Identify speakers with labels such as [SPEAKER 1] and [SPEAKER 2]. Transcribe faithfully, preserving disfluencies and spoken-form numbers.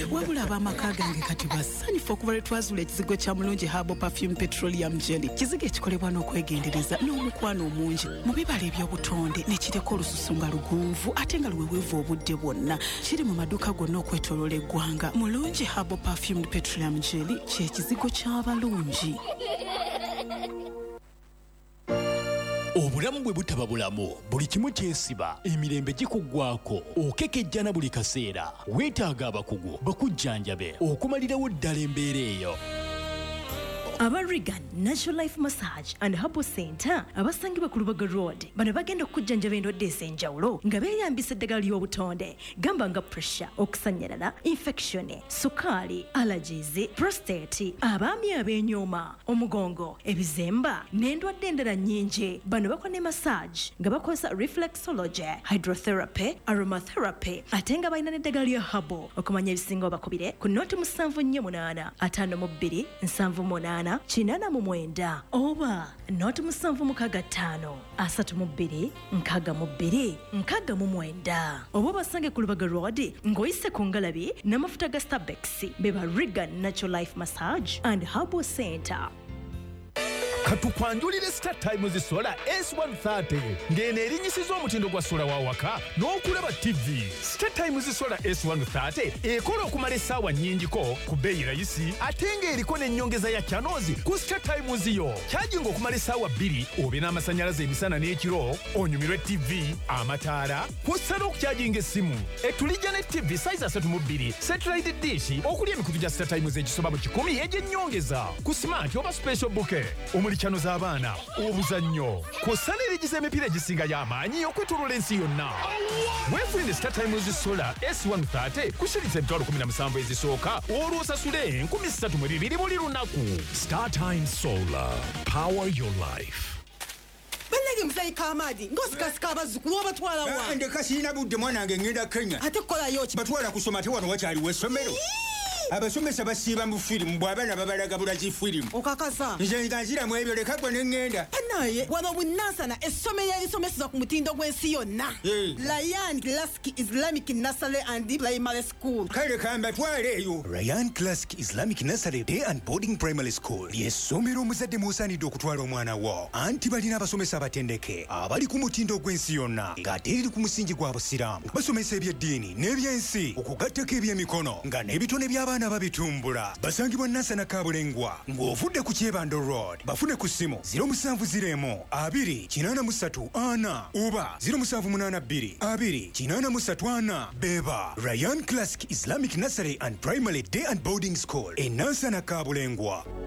[SPEAKER 1] wabula ab'amaka gange kati basanyufu okuba lwe twazuula ekizigo kya Mulungi Herbal Perfume Petroleum Jelly. Kizigo ekikolebwa n'okwegendereza n'omukwano omungi mu bibala eby'obutonde ne kireka olususu nga lugunvu ate nga luweweevu obudde bwonna. Kiri mu maduuka gonna okwetooloola eggwanga. Mulungi Herbal Perfume Petroleum Jelly kye kizigo ky'abalungi.
[SPEAKER 2] Obulamu bwe butaba bulamu, buli kimu kyesiba, emirembe gikuggwaako, okekejjana buli kaseera. Weetaaga abakugu bakujjanjabe okumalirawo ddala embeera eyo.
[SPEAKER 3] Aba Regan Natural Life Massage and Herbal Center abasangibwa ku Lubaga Road bano bagenda okujjanjaba endwadde ez'enjawulo nga beeyambisa eddagala ly'obutonde gamba nga pressure, okusanyalala, infection, sukaali, allergies, prostate, abaami ab'enyooma, omugongo, ebizemba n'endwadde endala nnyingi. Bano bakola ne massage nga bakozesa reflexology, hydrotherapy, aromatherapy ate nga balina n'eddagala lya herbal. Okumanya ebisinga obakubire ku nooti musanvu nnya munaana ataano mu bbiri nsanvu munaana kinana mu mwenda oba noti musanvu mukaga ttaano asatu mu bbiri nkaga mu bbiri nkaga mu mwenda oba basange ku Lubaga Road ng'oyise ku ngalabi n'amafuta ga Starbex beba Regan Natural Life Massage and Herbal Center.
[SPEAKER 4] Katukwanjulire Star Times Solar S one thirty ngene erinyisiza omutindo gwa sola wa waka n'okulaba T V. Star Times Solar S one thirty ekola okumala essaawa nnyingiko ku bbeeyi rayisi ate ng'eriko n'ennyongeza ya channels ku Star Times yo. Kyajinga okumala essaawa bbiri obe n'amasannyalaze emisana n'ekiro onyumirwe T V, amataala kw'ossa n'okukyajinga essimu. Etulijja ne T V size asatu mu bbiri satellite dish okuli emikutu gya Star Times egisoba mu kikumi egy'ennyongeza ku smart oba special bouquet omuli chano z'abaana obuzannyo kw'ossa n'erigiza emipiira egisinga y'amaanyi okwetooloola ensi yonna. Weefunire Star Times Solar S one thirty kusiritsa emitwalo kumi na musanvu ezisooka olwo osasule enkumi ssatu mu bibiri buli lunaku. Star Times Solar, power your life.
[SPEAKER 5] Bannage musayi Kamadi ng'osikasika abazzukulu obatwala wa?
[SPEAKER 6] Ndeka sirina budde mwanange ngenda Kenya.
[SPEAKER 5] Ate kukolayo ki?
[SPEAKER 6] Batwala kusoma te wano wakyaliwo essomero. Abasomesa basiiba mu firimu bw'abaana babalaga bulaki firimu.
[SPEAKER 5] Okakasa.
[SPEAKER 6] Nze nga nziramu ebyo leka gwe ne ŋŋenda.
[SPEAKER 5] Naye wano Bunansana essomero erisomeseza ku mutindo gw'ensi yonna. Ryan Classic Islamic Nursery and Primary School.
[SPEAKER 6] Kale kambatwale eyo.
[SPEAKER 7] Ryan Classic Islamic Nursery Day and Boarding Primary School ly'essomero omuzadde mw'osaanidde okutwala omwana wo. Anti balina abasomesa abatendeke abali ku mutindo gw'ensi yonna ng'ate eri ku musingi gwa busiraamu. Basomesa eby'eddiini n'ebyensi okugattako eby'emikono nga n'ebitone by'abaana babitumbula. Basangibwa Nansana Kabulengwa ng'ovudde ku Kyebando Road. Bafune ku ssimu zero musanvu ziro emu abiri kinaana mu ssatu ana oba zero musanvu munaana bbiri abiri kinaana mu ssatu ana. Beba Ryan Classic Islamic Nursery and Primary Day and Boarding School e Nansana Kabulengwa.